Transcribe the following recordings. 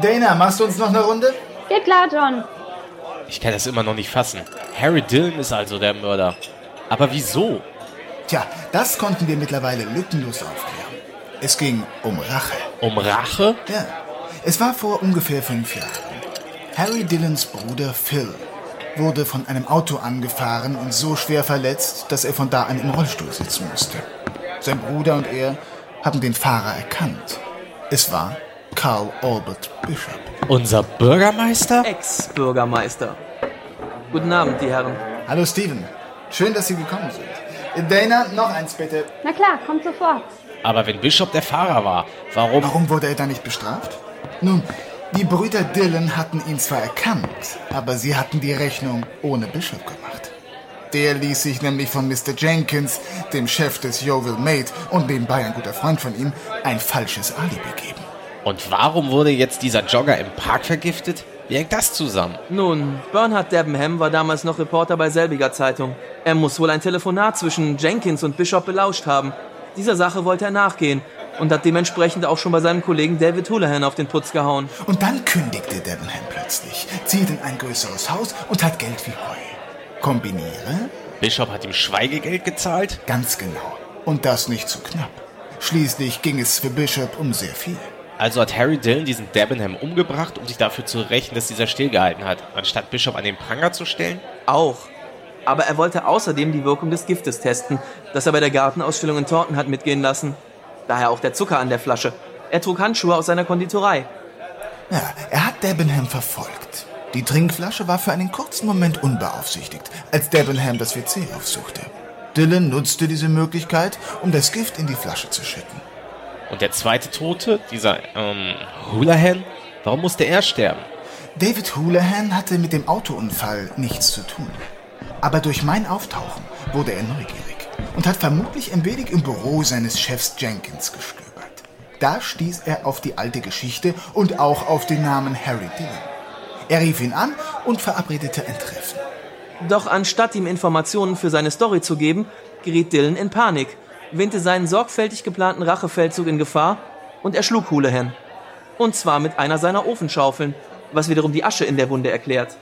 Dana, machst du uns noch eine Runde? Geht klar, John. Ich kann das immer noch nicht fassen. Harry Dillon ist also der Mörder. Aber wieso? Tja, das konnten wir mittlerweile lückenlos aufklären. Es ging um Rache. Um Rache? Ja, es war vor ungefähr 5 Jahren. Harry Dillons Bruder Phil wurde von einem Auto angefahren und so schwer verletzt, dass er von da an im Rollstuhl sitzen musste. Sein Bruder und er haben den Fahrer erkannt. Es war Carl Albert Bishop. Unser Bürgermeister? Ex-Bürgermeister. Guten Abend, die Herren. Hallo Steven, schön, dass Sie gekommen sind. Dana, noch eins bitte. Na klar, kommt sofort. Aber wenn Bishop der Fahrer war, warum... Warum wurde er dann nicht bestraft? Nun, die Brüder Dillon hatten ihn zwar erkannt, aber sie hatten die Rechnung ohne Bishop gemacht. Der ließ sich nämlich von Mr. Jenkins, dem Chef des Yeovil Maid und nebenbei ein guter Freund von ihm, ein falsches Alibi geben. Und warum wurde jetzt dieser Jogger im Park vergiftet? Wie hängt das zusammen? Nun, Bernhard Debenham war damals noch Reporter bei selbiger Zeitung. Er muss wohl ein Telefonat zwischen Jenkins und Bishop belauscht haben. Dieser Sache wollte er nachgehen und hat dementsprechend auch schon bei seinem Kollegen David Houlihan auf den Putz gehauen. Und dann kündigte Debenham plötzlich, zieht in ein größeres Haus und hat Geld wie Heu. Kombiniere? Bishop hat ihm Schweigegeld gezahlt? Ganz genau. Und das nicht zu knapp. Schließlich ging es für Bishop um sehr viel. Also hat Harry Dillon diesen Debenham umgebracht, um sich dafür zu rächen, dass dieser stillgehalten hat, anstatt Bishop an den Pranger zu stellen? Auch. Aber er wollte außerdem die Wirkung des Giftes testen, das er bei der Gartenausstellung in Taunton hat mitgehen lassen. Daher auch der Zucker an der Flasche. Er trug Handschuhe aus seiner Konditorei. Ja, er hat Debenham verfolgt. Die Trinkflasche war für einen kurzen Moment unbeaufsichtigt, als Debenham das WC aufsuchte. Dillon nutzte diese Möglichkeit, um das Gift in die Flasche zu schütten. Und der zweite Tote, dieser, Houlihan, warum musste er sterben? David Houlihan hatte mit dem Autounfall nichts zu tun. Aber durch mein Auftauchen wurde er neugierig und hat vermutlich ein wenig im Büro seines Chefs Jenkins gestöbert. Da stieß er auf die alte Geschichte und auch auf den Namen Harry Dillon. Er rief ihn an und verabredete ein Treffen. Doch anstatt ihm Informationen für seine Story zu geben, geriet Dillon in Panik, wähnte seinen sorgfältig geplanten Rachefeldzug in Gefahr und erschlug Houlihan. Und zwar mit einer seiner Ofenschaufeln, was wiederum die Asche in der Wunde erklärt.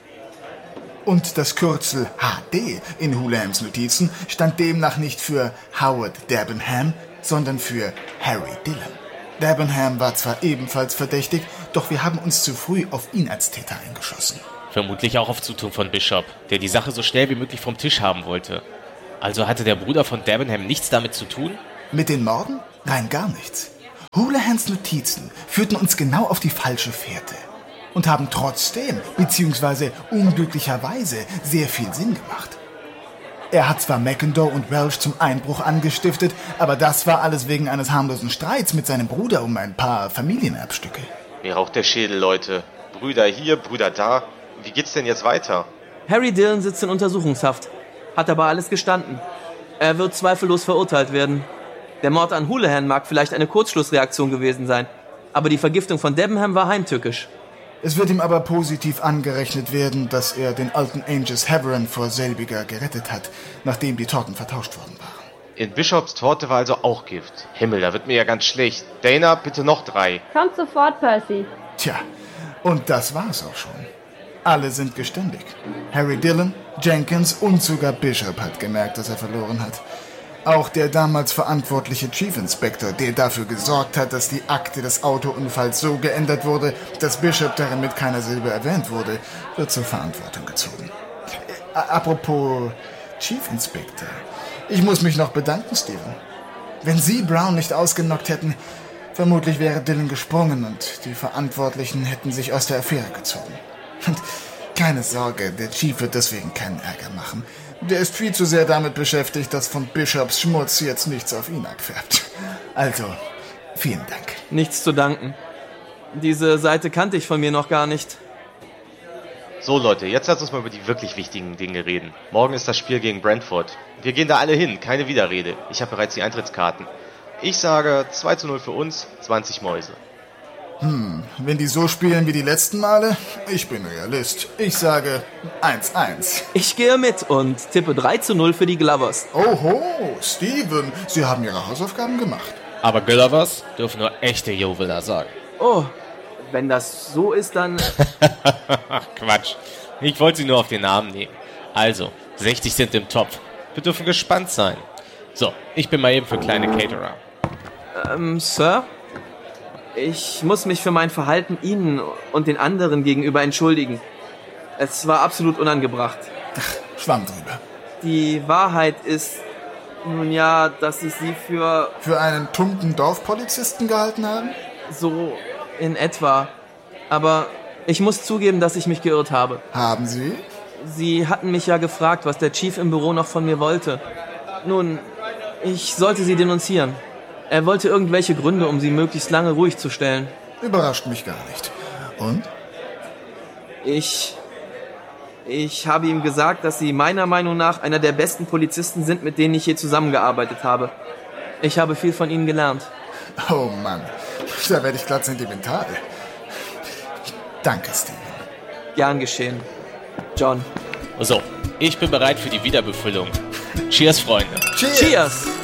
Und das Kürzel HD in Houlihans Notizen stand demnach nicht für Howard Debenham, sondern für Harry Dillon. Debenham war zwar ebenfalls verdächtig, doch wir haben uns zu früh auf ihn als Täter eingeschossen. Vermutlich auch auf Zutun von Bishop, der die Sache so schnell wie möglich vom Tisch haben wollte. Also hatte der Bruder von Debenham nichts damit zu tun? Mit den Morden? Rein gar nichts. Houlihans Notizen führten uns genau auf die falsche Fährte und haben trotzdem, beziehungsweise unglücklicherweise, sehr viel Sinn gemacht. Er hat zwar McIndoe und Welsh zum Einbruch angestiftet, aber das war alles wegen eines harmlosen Streits mit seinem Bruder um ein paar Familienerbstücke. Mir raucht der Schädel, Leute. Brüder hier, Brüder da. Wie geht's denn jetzt weiter? Harry Dillon sitzt in Untersuchungshaft, hat aber alles gestanden. Er wird zweifellos verurteilt werden. Der Mord an Houlihan mag vielleicht eine Kurzschlussreaktion gewesen sein, aber die Vergiftung von Debenham war heimtückisch. Es wird ihm aber positiv angerechnet werden, dass er den alten Angus Havern vor selbiger gerettet hat, nachdem die Torten vertauscht worden waren. In Bishops Torte war also auch Gift. Himmel, da wird mir ja ganz schlecht. Dana, bitte noch 3. Kommt sofort, Percy. Tja, und das war's auch schon. Alle sind geständig. Harry Dillon, Jenkins und sogar Bishop hat gemerkt, dass er verloren hat. Auch der damals verantwortliche Chief Inspector, der dafür gesorgt hat, dass die Akte des Autounfalls so geändert wurde, dass Bishop darin mit keiner Silbe erwähnt wurde, wird zur Verantwortung gezogen. Apropos Chief Inspector. Ich muss mich noch bedanken, Steven. Wenn Sie Brown nicht ausgenockt hätten, vermutlich wäre Dillon gesprungen und die Verantwortlichen hätten sich aus der Affäre gezogen. Und keine Sorge, der Chief wird deswegen keinen Ärger machen. Der ist viel zu sehr damit beschäftigt, dass von Bishops Schmutz jetzt nichts auf ihn abfärbt. Also, vielen Dank. Nichts zu danken. Diese Seite kannte ich von mir noch gar nicht. So Leute, jetzt lasst uns mal über die wirklich wichtigen Dinge reden. Morgen ist das Spiel gegen Brentford. Wir gehen da alle hin, keine Widerrede. Ich habe bereits die Eintrittskarten. Ich sage 2:0 für uns, 20 Mäuse. Wenn die so spielen wie die letzten Male, ich bin Realist. Ich sage 1:1. Ich gehe mit und tippe 3:0 für die Glovers. Oho, Steven, Sie haben Ihre Hausaufgaben gemacht. Aber Gullovers dürfen nur echte Yeoviler sagen. Oh, Wenn das so ist, dann... Ach, Quatsch. Ich wollte sie nur auf den Namen nehmen. Also, 60 sind im Topf. Wir dürfen gespannt sein. So, ich bin mal eben für kleine Caterer. Sir? Ich muss mich für mein Verhalten Ihnen und den anderen gegenüber entschuldigen. Es war absolut unangebracht. Schwamm drüber. Die Wahrheit ist, nun ja, dass ich Sie für Für einen tumpen Dorfpolizisten gehalten haben? so in etwa. Aber ich muss zugeben, dass ich mich geirrt habe. Haben Sie? Sie hatten mich ja gefragt, was der Chief im Büro noch von mir wollte. Nun, ich sollte Sie denunzieren. Er wollte irgendwelche Gründe, um Sie möglichst lange ruhig zu stellen. Überrascht mich gar nicht. Und? Ich habe ihm gesagt, dass Sie meiner Meinung nach einer der besten Polizisten sind, mit denen ich je zusammengearbeitet habe. Ich habe viel von Ihnen gelernt. Oh Mann, da werde ich glatt sentimental. Danke, Steven. Gern geschehen. John. So, ich bin bereit für die Wiederbefüllung. Cheers, Freunde. Cheers! Cheers!